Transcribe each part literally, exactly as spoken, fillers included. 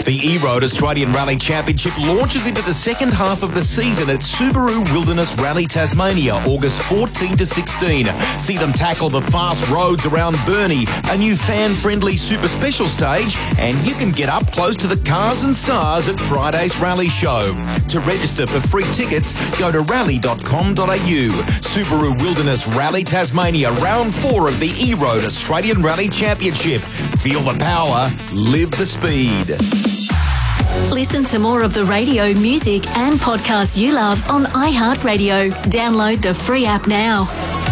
The E-Road Australian Rally Championship launches into the second half of the season at Subaru Wilderness Rally Tasmania, August fourteen to sixteen. See them tackle the fast roads around Burnie, a new fan-friendly super special stage, and you can get up close to the cars and stars at Friday's Rally Show. To register for free tickets, go to rally dot com dot a u. Subaru Wilderness Rally Tasmania, round four of the E-Road Australian Rally Championship. Feel the power, live the speed. Listen to more of the radio, music and podcasts you love on iHeartRadio. Download the free app now.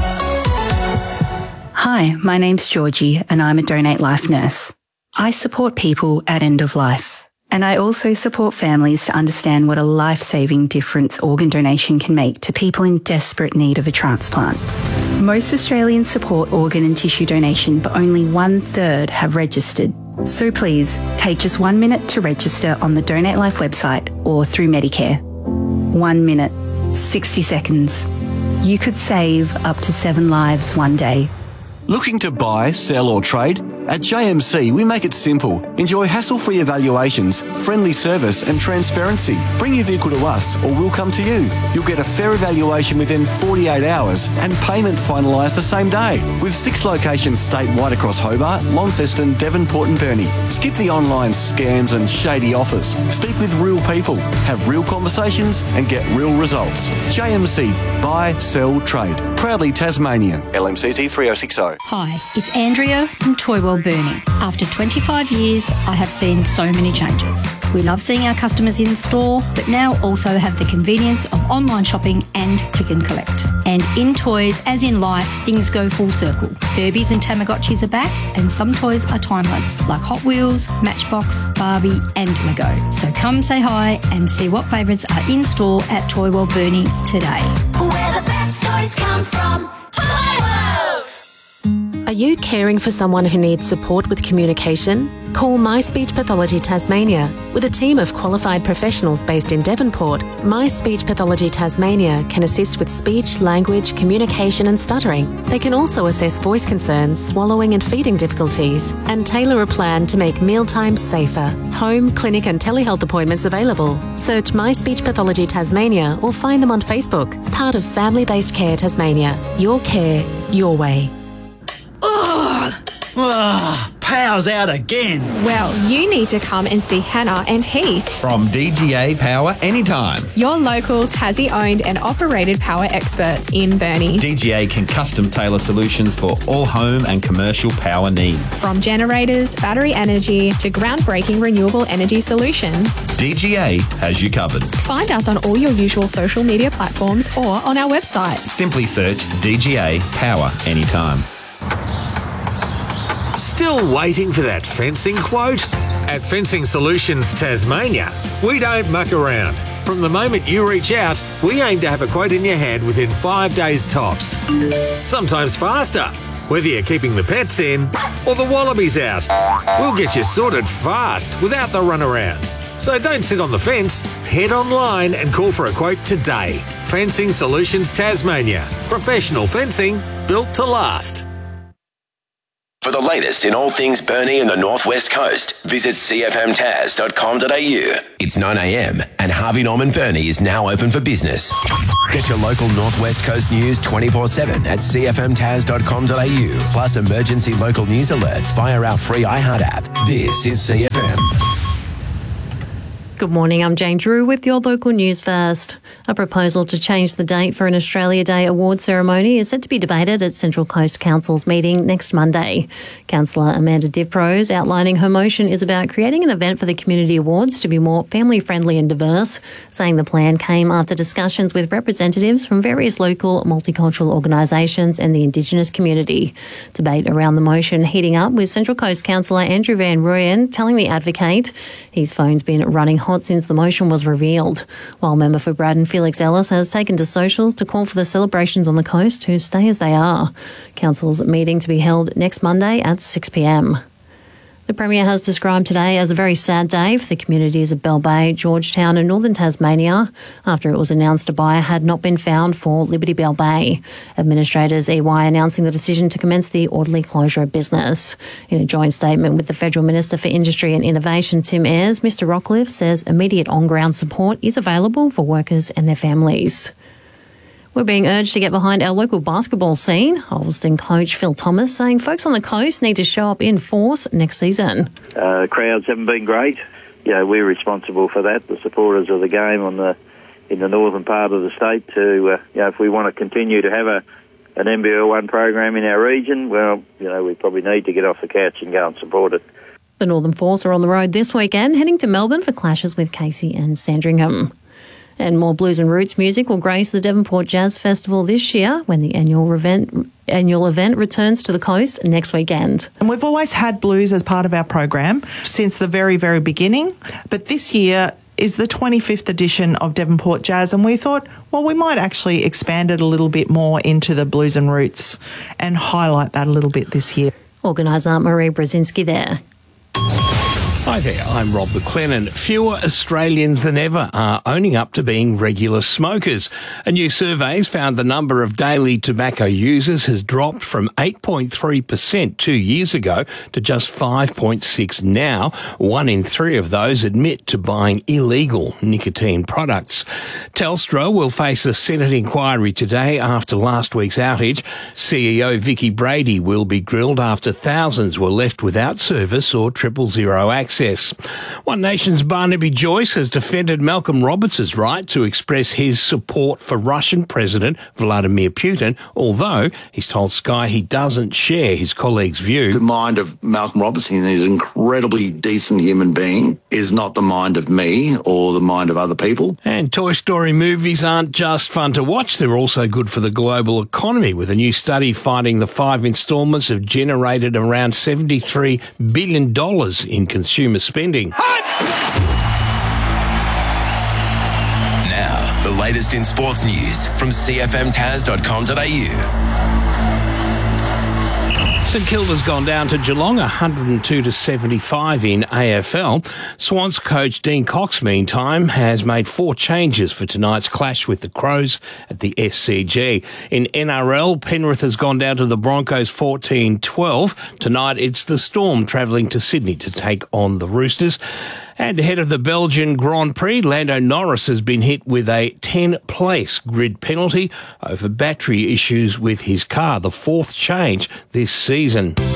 Hi, my name's Georgie and I'm a Donate Life nurse. I support people at end of life, and I also support families to understand what a life-saving difference organ donation can make to people in desperate need of a transplant. Most Australians support organ and tissue donation, but only one third have registered. So please, take just one minute to register on the Donate Life website or through Medicare. One minute, sixty seconds. You could save up to seven lives one day. Looking to buy, sell or trade? At J M C, we make it simple. Enjoy hassle-free evaluations, friendly service and transparency. Bring your vehicle to us or we'll come to you. You'll get a fair evaluation within forty-eight hours and payment finalised the same day. With six locations statewide across Hobart, Launceston, Devonport and Burnie. Skip the online scams and shady offers. Speak with real people, have real conversations and get real results. J M C, buy, sell, trade. Proudly Tasmanian. L M C T three oh six oh. Hi, it's Andrea from Toywell Burnie. After twenty-five years, I have seen so many changes. We love seeing our customers in store, but now also have the convenience of online shopping and click and collect. And in toys, as in life, things go full circle. Furbies and Tamagotchis are back, and some toys are timeless, like Hot Wheels, Matchbox, Barbie and Lego. So come say hi and see what favourites are in store at Toywell Burnie today. Where the best toys come from. Are you caring for someone who needs support with communication? Call My Speech Pathology Tasmania. With a team of qualified professionals based in Devonport, My Speech Pathology Tasmania can assist with speech, language, communication and stuttering. They can also assess voice concerns, swallowing and feeding difficulties, and tailor a plan to make mealtimes safer. Home, clinic and telehealth appointments available. Search My Speech Pathology Tasmania or find them on Facebook. Part of Family Based Care Tasmania. Your care, your way. Ugh! Ugh, power's out again. Well, you need to come and see Hannah and Heath from D G A Power Anytime. Your local Tassie-owned and operated power experts in Burnie. D G A can custom tailor solutions for all home and commercial power needs. From generators, battery energy to groundbreaking renewable energy solutions. D G A has you covered. Find us on all your usual social media platforms or on our website. Simply search D G A Power Anytime. Still waiting for that fencing quote? At Fencing Solutions Tasmania, we don't muck around. From the moment you reach out, we aim to have a quote in your hand within five days tops. Sometimes faster, whether you're keeping the pets in or the wallabies out. We'll get you sorted fast without the runaround. So don't sit on the fence, head online and call for a quote today. Fencing Solutions Tasmania. Professional fencing built to last. For the latest in all things Burnie and the Northwest Coast, visit c f m tas dot com dot a u. It's nine a m and Harvey Norman Burnie is now open for business. Get your local Northwest Coast news twenty-four seven at c f m tas dot com dot a u, plus emergency local news alerts via our free iHeart app. This is C F M. Good morning, I'm Jane Drew with your local news first. A proposal to change the date for an Australia Day award ceremony is set to be debated at Central Coast Council's meeting next Monday. Councillor Amanda Diprose outlining her motion is about creating an event for the community awards to be more family-friendly and diverse, saying the plan came after discussions with representatives from various local multicultural organisations and the Indigenous community. Debate around the motion heating up with Central Coast Councillor Andrew Van Rooyen telling The Advocate his phone's been running hot since the motion was revealed, while member for Braddon Felix Ellis has taken to socials to call for the celebrations on the coast to stay as they are. Council's meeting to be held next Monday at six p m. The Premier has described today as a very sad day for the communities of Bell Bay, Georgetown and northern Tasmania after it was announced a buyer had not been found for Liberty Bell Bay. Administrators E Y announcing the decision to commence the orderly closure of business. In a joint statement with the Federal Minister for Industry and Innovation, Tim Ayres, Mister Rockcliffe says immediate on-ground support is available for workers and their families. We're being urged to get behind our local basketball scene. Ulverston coach Phil Thomas saying folks on the coast need to show up in force next season. Uh, crowds haven't been great. You know, we're responsible for that, the supporters of the game on the in the northern part of the state. To uh, you know, if we want to continue to have a an N B L one program in our region, well, you know, we probably need to get off the couch and go and support it. The Northern Force are on the road this weekend, heading to Melbourne for clashes with Casey and Sandringham. And more blues and roots music will grace the Devonport Jazz Festival this year when the annual event, annual event returns to the coast next weekend. And we've always had blues as part of our program since the very, very beginning. But this year is the twenty-fifth edition of Devonport Jazz, and we thought, well, we might actually expand it a little bit more into the blues and roots and highlight that a little bit this year. Organiser Marie Brzezinski there. Hi there, I'm Rob McLennan. Fewer Australians than ever are owning up to being regular smokers. A new survey has found the number of daily tobacco users has dropped from eight point three percent two years ago to just five point six now. One in three of those admit to buying illegal nicotine products. Telstra will face a Senate inquiry today after last week's outage. C E O Vicky Brady will be grilled after thousands were left without service or triple zero access. One Nation's Barnaby Joyce has defended Malcolm Roberts' right to express his support for Russian President Vladimir Putin, although he's told Sky he doesn't share his colleague's view. The mind of Malcolm Roberts, he's an incredibly decent human being, is not the mind of me or the mind of other people. And Toy Story movies aren't just fun to watch, they're also good for the global economy, with a new study finding the five instalments have generated around seventy-three billion dollars in consumer spending. Now, the latest in sports news from c f m taz dot com dot a u. St Kilda's gone down to Geelong one hundred two to seventy-five in A F L. Swans coach Dean Cox, meantime, has made four changes for tonight's clash with the Crows at the S C G. In N R L, Penrith has gone down to the Broncos fourteen twelve. Tonight it's the Storm travelling to Sydney to take on the Roosters. And ahead of the Belgian Grand Prix, Lando Norris has been hit with a ten-place grid penalty over battery issues with his car, the fourth change this season.